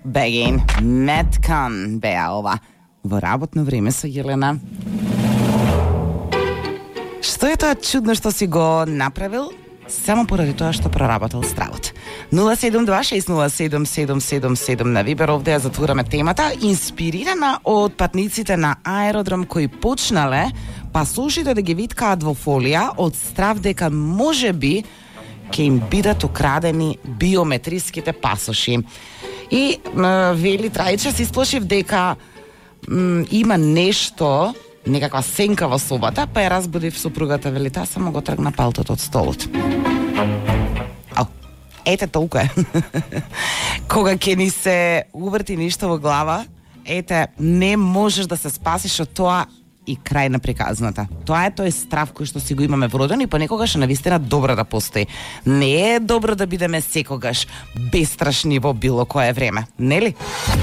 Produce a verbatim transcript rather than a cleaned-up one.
Begin, Metcon беа ова во работно време со Јелена. Што е тоа чудно што си го направил? Само поради тоа што проработил стравот. нула седум два шест нула седум седум седум седум на Вибер, овде ја затвораме темата, инспирирана од патниците на аеродром кои почнале пасошите да ги виткаат во фолија од страв дека можеби ќе им бидат украдени биометриските пасоши. И м, вели Трајче се исплашив дека м, има нешто, некаква сенка во собата, па ја разбудив супругата, вели таа само го тргна палтот од столот. Ау, ете толку е. Кога ќе ни се уврти ништо во глава, ете, не можеш да се спасиш од тоа и крај на приказната. Тоа е тој страв кој што си го имаме вроден и понекогаш е навистина добро да постои. Не е добро да бидеме секогаш бестрашни во било кое време, нели?